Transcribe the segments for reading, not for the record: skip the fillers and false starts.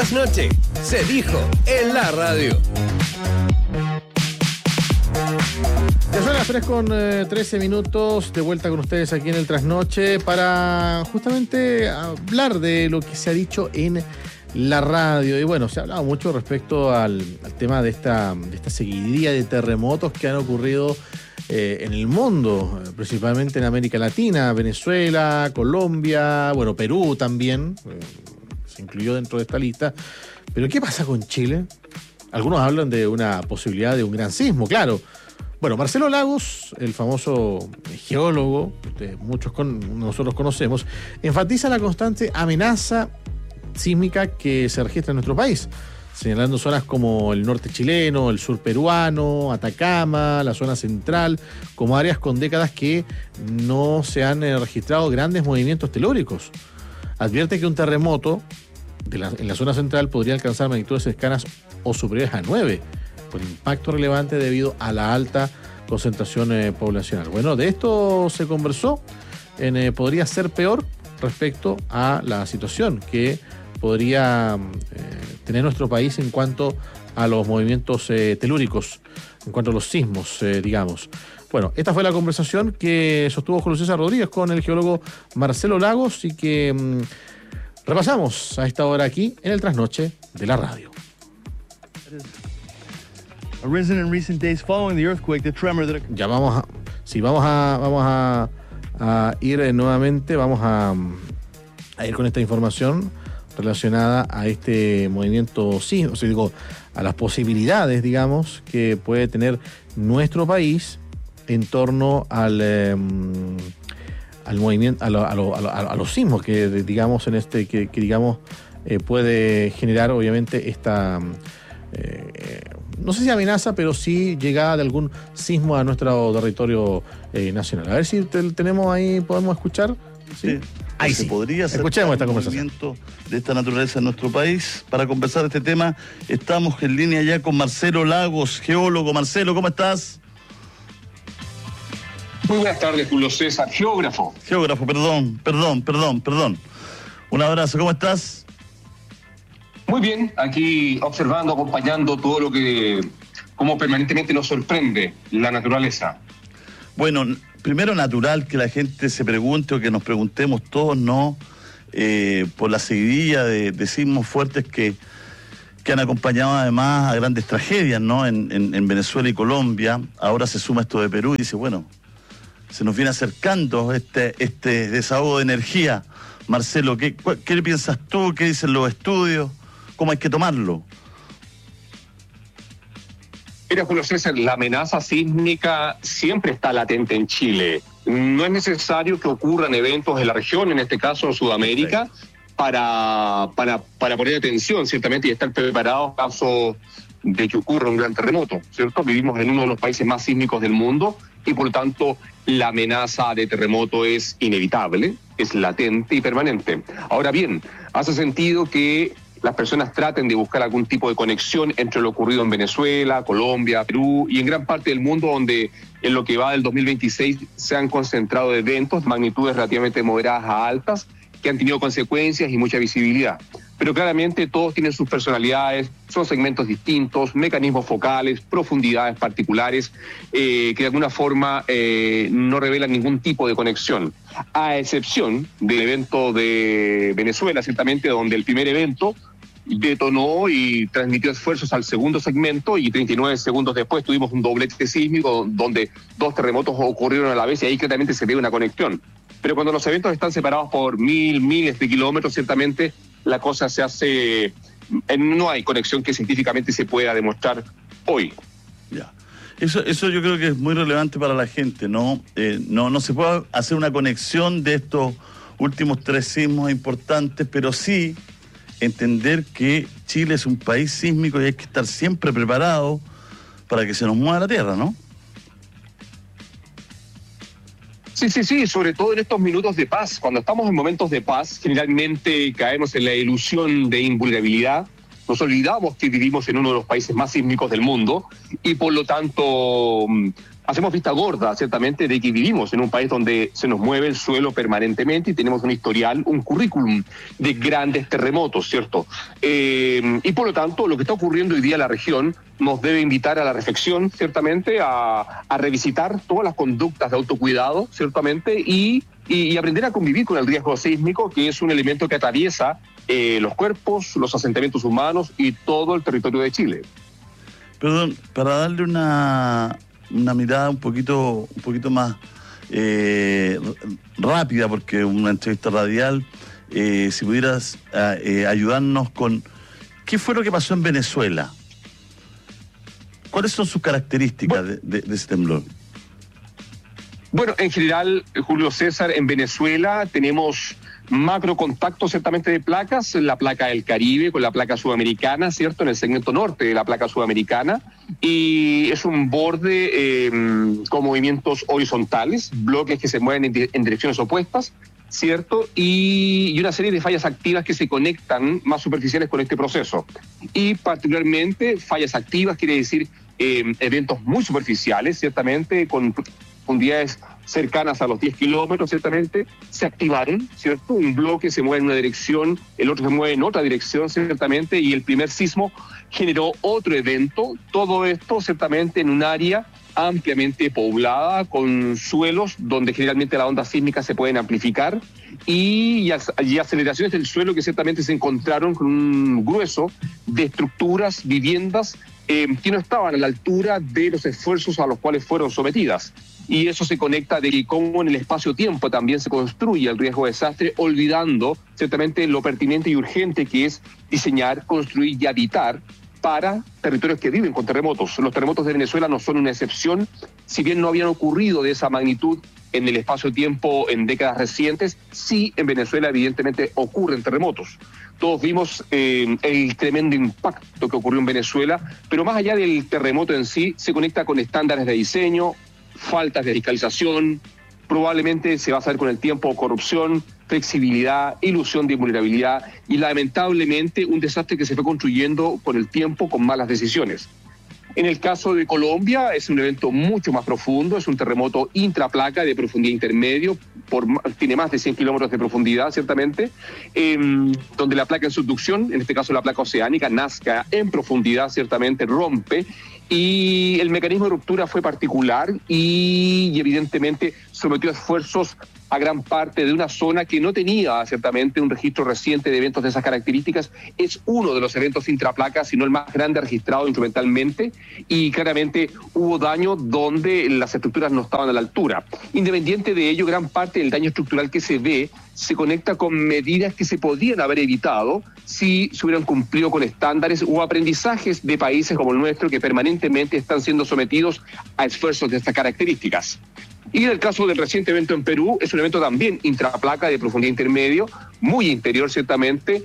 trasnoche se dijo en la radio. Ya son las 3:13, de vuelta con ustedes aquí en el Trasnoche para justamente hablar de lo que se ha dicho en la radio. Y bueno, se ha hablado mucho respecto al tema de esta seguidilla de terremotos que han ocurrido en el mundo, principalmente en América Latina, Venezuela, Colombia, bueno, Perú también, se incluyó dentro de esta lista. Pero ¿qué pasa con Chile? Algunos hablan de una posibilidad de un gran sismo, claro. Bueno, Marcelo Lagos, el famoso geólogo que nosotros conocemos, enfatiza la constante amenaza sísmica que se registra en nuestro país, señalando zonas como el norte chileno, el sur peruano, Atacama, la zona central, como áreas con décadas que no se han registrado grandes movimientos telúricos. Advierte que un terremoto en la zona central podría alcanzar magnitudes cercanas o superiores a 9, con impacto relevante debido a la alta concentración poblacional. Bueno, de esto se conversó en Podría Ser Peor respecto a la situación que podría tener nuestro país en cuanto a los movimientos telúricos, en cuanto a los sismos, digamos. Bueno, esta fue la conversación que sostuvo Julio César Rodríguez con el geólogo Marcelo Lagos y que repasamos a esta hora aquí en el Trasnoche de la radio. Arisen in recent days following the earthquake, the tremor that... Ya vamos a ir nuevamente, vamos a ir con esta información relacionada a este movimiento sísmico, o sea, a las posibilidades, digamos, que puede tener nuestro país en torno al movimiento, a los sismos que digamos puede generar obviamente esta no sé si amenaza, pero sí llegada de algún sismo a nuestro territorio nacional. A ver si tenemos ahí, podemos escuchar. Sí. Ahí se sí. podría hacer Escuchemos esta un conversación. movimiento de esta naturaleza en nuestro país. Para conversar de este tema, estamos en línea ya con Marcelo Lagos, geólogo. Marcelo, ¿cómo estás? Muy buenas tardes, Julio César, geógrafo. Geógrafo, perdón. Un abrazo, ¿cómo estás? Muy bien, aquí observando, acompañando todo lo que, como permanentemente nos sorprende la naturaleza. Bueno, primero natural que la gente se pregunte o que nos preguntemos todos, ¿no? Por la seguidilla de sismos fuertes que han acompañado además a grandes tragedias, ¿no? En Venezuela y Colombia. Ahora se suma esto de Perú y dice, bueno, se nos viene acercando este desahogo de energía. Marcelo, ¿qué piensas tú? ¿Qué dicen los estudios? ¿Cómo hay que tomarlo? Mira, Julio César, la amenaza sísmica siempre está latente en Chile. No es necesario que ocurran eventos en la región, en este caso Sudamérica, para poner atención, ciertamente, y estar preparados en caso de que ocurra un gran terremoto, ¿cierto? Vivimos en uno de los países más sísmicos del mundo y, por lo tanto, la amenaza de terremoto es inevitable, es latente y permanente. Ahora bien, hace sentido que las personas traten de buscar algún tipo de conexión entre lo ocurrido en Venezuela, Colombia, Perú y en gran parte del mundo, donde en lo que va del 2026 se han concentrado eventos de magnitudes relativamente moderadas a altas que han tenido consecuencias y mucha visibilidad. Pero claramente todos tienen sus personalidades, son segmentos distintos, mecanismos focales, profundidades particulares, que de alguna forma no revelan ningún tipo de conexión, a excepción del evento de Venezuela, ciertamente, donde el primer evento detonó y transmitió esfuerzos al segundo segmento y 39 segundos después tuvimos un doblete sísmico donde dos terremotos ocurrieron a la vez y ahí claramente se ve una conexión. Pero cuando los eventos están separados por miles de kilómetros, ciertamente la cosa se hace... No hay conexión que científicamente se pueda demostrar hoy. Ya. Eso yo creo que es muy relevante para la gente, ¿no? No se puede hacer una conexión de estos últimos 3 sismos importantes, pero sí entender que Chile es un país sísmico y hay que estar siempre preparado para que se nos mueva la tierra, ¿no? Sí, sobre todo en estos minutos de paz. Cuando estamos en momentos de paz, generalmente caemos en la ilusión de invulnerabilidad, nos olvidamos que vivimos en uno de los países más sísmicos del mundo y por lo tanto hacemos vista gorda, ciertamente, de que vivimos en un país donde se nos mueve el suelo permanentemente y tenemos un historial, un currículum de grandes terremotos, ¿cierto? Y por lo tanto, lo que está ocurriendo hoy día en la región nos debe invitar a la reflexión, ciertamente, a revisitar todas las conductas de autocuidado, ciertamente, y aprender a convivir con el riesgo sísmico, que es un elemento que atraviesa los cuerpos, los asentamientos humanos y todo el territorio de Chile. Perdón, para darle una mirada un poquito más rápida, porque una entrevista radial, si pudieras ayudarnos con qué fue lo que pasó en Venezuela. ¿Cuáles son sus características de ese temblor? Bueno, en general, Julio César, en Venezuela tenemos macro contacto ciertamente de placas, la placa del Caribe con la placa sudamericana, ¿cierto? En el segmento norte de la placa sudamericana, y es un borde con movimientos horizontales, bloques que se mueven en direcciones opuestas, ¿cierto? Y una serie de fallas activas que se conectan más superficiales con este proceso. Y particularmente fallas activas quiere decir eventos muy superficiales, ciertamente, con profundidades cercanas a los 10 kilómetros, ciertamente, se activaron, ¿cierto? Un bloque se mueve en una dirección, el otro se mueve en otra dirección, ciertamente, y el primer sismo generó otro evento, todo esto, ciertamente, en un área ampliamente poblada, con suelos donde generalmente las ondas sísmicas se pueden amplificar, y aceleraciones del suelo que ciertamente se encontraron con un grueso de estructuras, viviendas, que no estaban a la altura de los esfuerzos a los cuales fueron sometidas. Y eso se conecta de cómo en el espacio-tiempo también se construye el riesgo de desastre, olvidando ciertamente lo pertinente y urgente que es diseñar, construir y habitar para territorios que viven con terremotos. Los terremotos de Venezuela no son una excepción, si bien no habían ocurrido de esa magnitud en el espacio-tiempo en décadas recientes, sí en Venezuela evidentemente ocurren terremotos. Todos vimos el tremendo impacto que ocurrió en Venezuela, pero más allá del terremoto en sí, se conecta con estándares de diseño, faltas de fiscalización, probablemente se va a saber con el tiempo corrupción, flexibilidad, ilusión de invulnerabilidad y lamentablemente un desastre que se fue construyendo con el tiempo con malas decisiones. En el caso de Colombia es un evento mucho más profundo, es un terremoto intraplaca de profundidad intermedio, tiene más de 100 kilómetros de profundidad, ciertamente, donde la placa en subducción, en este caso la placa oceánica, Nazca en profundidad, ciertamente rompe, y el mecanismo de ruptura fue particular y evidentemente sometió a esfuerzos a gran parte de una zona que no tenía ciertamente un registro reciente de eventos de esas características. Es uno de los eventos intraplacas, si no el más grande registrado instrumentalmente, y claramente hubo daño donde las estructuras no estaban a la altura. Independiente de ello, gran parte del daño estructural que se ve se conecta con medidas que se podían haber evitado si se hubieran cumplido con estándares o aprendizajes de países como el nuestro que permanentemente están siendo sometidos a esfuerzos de estas características. Y en el caso del reciente evento en Perú, es un evento también intraplaca de profundidad intermedio, muy interior ciertamente,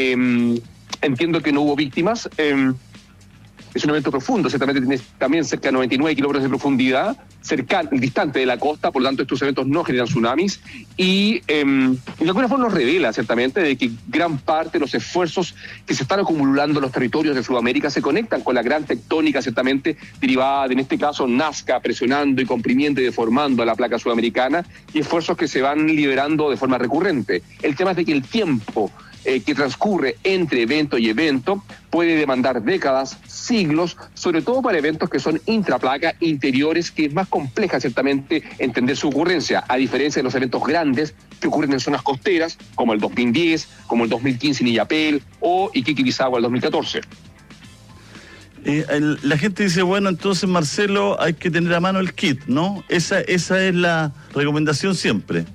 entiendo que no hubo víctimas, es un evento profundo, ciertamente tiene también cerca de 99 kilómetros de profundidad, distante de la costa, por lo tanto estos eventos no generan tsunamis, y de alguna forma nos revela ciertamente de que gran parte de los esfuerzos que se están acumulando en los territorios de Sudamérica se conectan con la gran tectónica ciertamente derivada de, en este caso, Nazca presionando y comprimiendo y deformando a la placa sudamericana, y esfuerzos que se van liberando de forma recurrente. El tema es de que el tiempo que transcurre entre evento y evento puede demandar décadas, siglos, sobre todo para eventos que son intraplaca, interiores, que es más compleja ciertamente entender su ocurrencia, a diferencia de los eventos grandes que ocurren en zonas costeras, como el 2010, como el 2015 en Illapel o Iquique-Pisagua el 2014. La gente dice, bueno, entonces, Marcelo, hay que tener a mano el kit, ¿no? Esa es la recomendación siempre.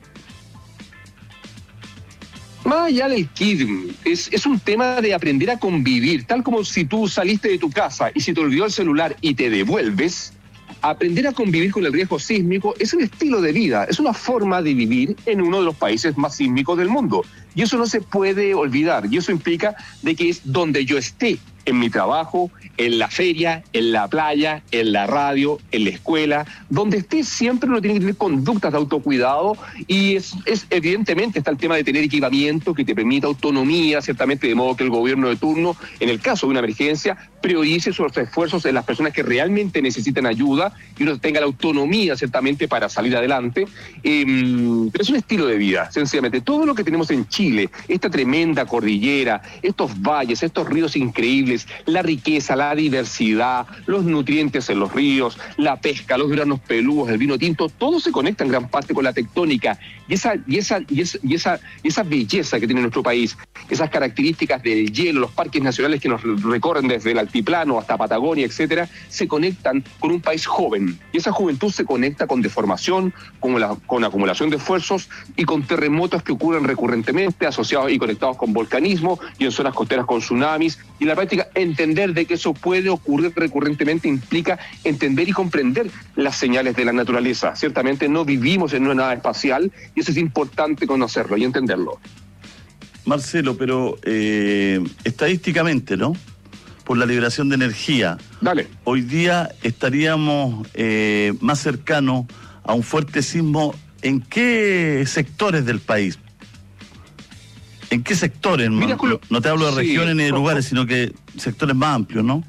Más allá del kit, es un tema de aprender a convivir, tal como si tú saliste de tu casa y se te olvidó el celular y te devuelves. Aprender a convivir con el riesgo sísmico es un estilo de vida, es una forma de vivir en uno de los países más sísmicos del mundo. Y eso no se puede olvidar, y eso implica de que es donde yo esté en mi trabajo, en la feria, en la playa, en la radio, en la escuela, donde esté siempre uno tiene que tener conductas de autocuidado y es evidentemente está el tema de tener equipamiento que te permita autonomía, ciertamente, de modo que el gobierno de turno, en el caso de una emergencia, priorice sus esfuerzos en las personas que realmente necesitan ayuda y uno tenga la autonomía, ciertamente, para salir adelante. Pero es un estilo de vida, sencillamente. Todo lo que tenemos en Chile, esta tremenda cordillera, estos valles, estos ríos increíbles, la riqueza, la diversidad, los nutrientes en los ríos, la pesca, los granos peludos, el vino tinto, todo se conecta en gran parte con la tectónica y esa belleza que tiene nuestro país, esas características del hielo, los parques nacionales que nos recorren desde el altiplano hasta Patagonia, etcétera, se conectan con un país joven y esa juventud se conecta con deformación, con acumulación de esfuerzos y con terremotos que ocurren recurrentemente asociados y conectados con volcanismo y en zonas costeras con tsunamis. Y en la práctica, entender de que eso puede ocurrir recurrentemente implica entender y comprender las señales de la naturaleza. Ciertamente no vivimos en una nave espacial y eso es importante conocerlo y entenderlo. Marcelo, pero estadísticamente, ¿no? Por la liberación de energía. Dale. Hoy día estaríamos más cercanos a un fuerte sismo. ¿En qué sectores del país? ¿En qué sectores? Mira, no te hablo de regiones ni de no, lugares, sino que sectores más amplios, ¿no?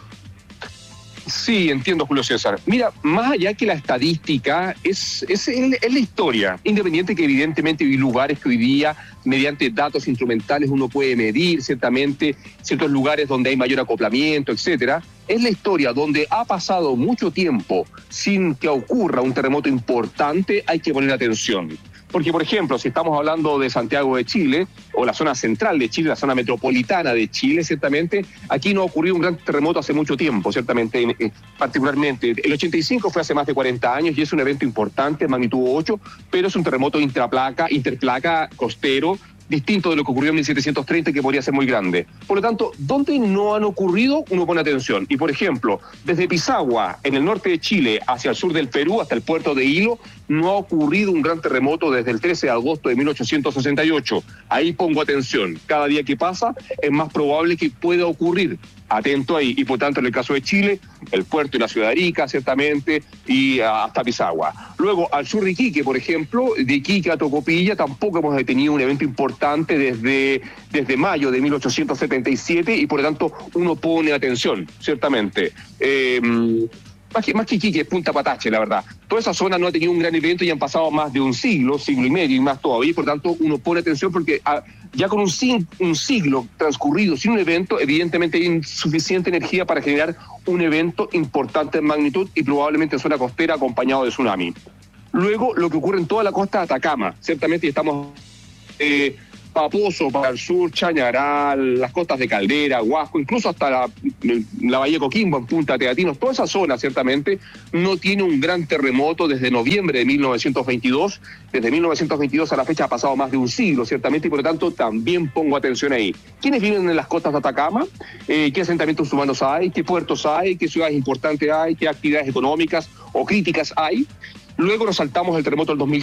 Sí, entiendo, Julio César. Mira, más allá que la estadística, es la historia. Independiente que evidentemente hay lugares que hoy día, mediante datos instrumentales, uno puede medir ciertamente ciertos lugares donde hay mayor acoplamiento, etcétera. Es la historia donde ha pasado mucho tiempo sin que ocurra un terremoto importante, hay que poner atención. Porque, por ejemplo, si estamos hablando de Santiago de Chile, o la zona central de Chile, la zona metropolitana de Chile, ciertamente, aquí no ha ocurrido un gran terremoto hace mucho tiempo, ciertamente, particularmente. El 85 fue hace más de 40 años y es un evento importante, magnitud 8, pero es un terremoto interplaca, costero, distinto de lo que ocurrió en 1730, que podría ser muy grande. Por lo tanto, donde no han ocurrido, uno pone atención. Y, por ejemplo, desde Pisagua, en el norte de Chile, hacia el sur del Perú, hasta el puerto de Hilo, no ha ocurrido un gran terremoto desde el 13 de agosto de 1868. Ahí pongo atención. Cada día que pasa, es más probable que pueda ocurrir. Atento ahí. Y por tanto, en el caso de Chile, el puerto y la ciudad de Arica, ciertamente, y hasta Pisagua. Luego, al sur de Iquique, por ejemplo, de Iquique a Tocopilla, tampoco hemos tenido un evento importante desde mayo de 1877 y por lo tanto uno pone atención, ciertamente. Más que Iquique, es Punta Patache, la verdad. Toda esa zona no ha tenido un gran evento y han pasado más de un siglo y medio y más todavía, y por tanto uno pone atención porque ya con un siglo transcurrido sin un evento, evidentemente hay insuficiente energía para generar un evento importante en magnitud y probablemente en zona costera acompañado de tsunami. Luego, lo que ocurre en toda la costa de Atacama, ciertamente estamos... Paposo para el sur, Chañaral, las costas de Caldera, Huasco, incluso hasta la Bahía Coquimbo, en Punta Teatinos, toda esa zona ciertamente no tiene un gran terremoto desde noviembre de 1922. Desde 1922 a la fecha ha pasado más de un siglo, ciertamente, y por lo tanto también pongo atención ahí. ¿Quiénes viven en las costas de Atacama? ¿Qué asentamientos humanos hay? ¿Qué puertos hay? ¿Qué ciudades importantes hay? ¿Qué actividades económicas o críticas hay? Luego nos saltamos el terremoto del